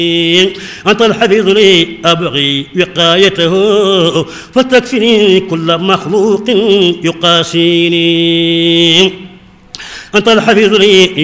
أنت الحفيظ لي أبغي وقايته فتكفني كل مخلوق يقاسيني. أنت الحفيظ لي